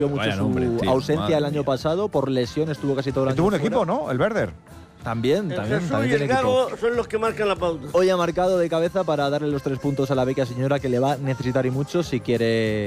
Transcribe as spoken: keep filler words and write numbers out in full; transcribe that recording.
mucho Vaya su nombre, tío, ausencia madre el año mía. pasado, por lesión estuvo casi todo el año Tuvo un fuera. equipo, ¿no? El Werder. También, El también, Jesús también y el tiene equipo. Gago son los que marcan la pauta. Hoy ha marcado de cabeza para darle los tres puntos a la Beca Señora, que le va a necesitar y mucho si quiere